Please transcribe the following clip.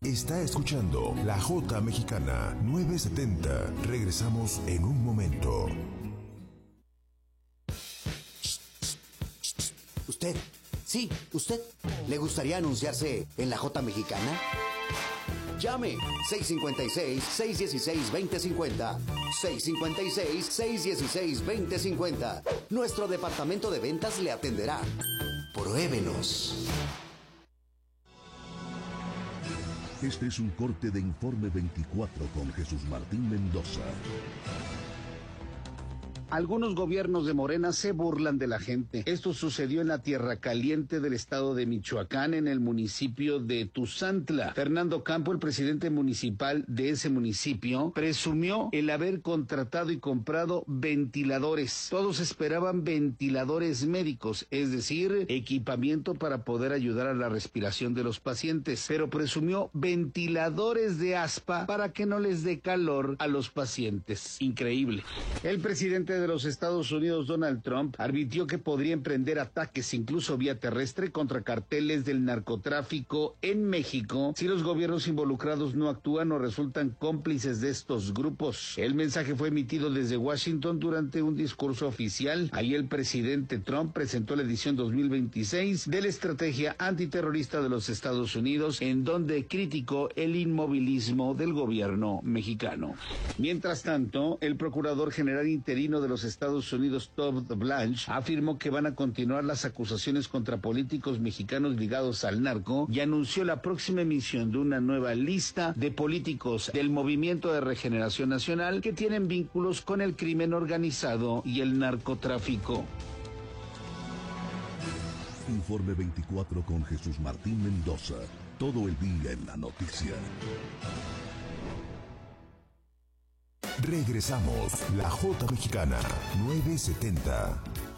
Está escuchando La Jota Mexicana 970. Regresamos en un momento. ¿Usted? Sí, ¿usted? ¿Le gustaría anunciarse en La Jota Mexicana? Llame 656-616-2050. 656-616-2050. Nuestro departamento de ventas le atenderá. Pruébenos. Este es un corte de Informe 24 con Jesús Martín Mendoza. Algunos gobiernos de Morena se burlan de la gente. Esto sucedió en la Tierra Caliente del estado de Michoacán, en el municipio de Tuzantla. Fernando Campo, el presidente municipal de ese municipio, presumió el haber contratado y comprado ventiladores. Todos esperaban ventiladores médicos, es decir, equipamiento para poder ayudar a la respiración de los pacientes, pero presumió ventiladores de aspa para que no les dé calor a los pacientes. Increíble. El presidente de los Estados Unidos, Donald Trump, advirtió que podría emprender ataques incluso vía terrestre contra carteles del narcotráfico en México si los gobiernos involucrados no actúan o resultan cómplices de estos grupos. El mensaje fue emitido desde Washington durante un discurso oficial. Ahí el presidente Trump presentó la edición 2026 de la estrategia antiterrorista de los Estados Unidos, en donde criticó el inmovilismo del gobierno mexicano. Mientras tanto, el procurador general interino de los Estados Unidos, Todd Blanche, afirmó que van a continuar las acusaciones contra políticos mexicanos ligados al narco y anunció la próxima emisión de una nueva lista de políticos del Movimiento de Regeneración Nacional que tienen vínculos con el crimen organizado y el narcotráfico. Informe 24 con Jesús Martín Mendoza. Todo el día en la noticia. Regresamos, La Jota Mexicana 970.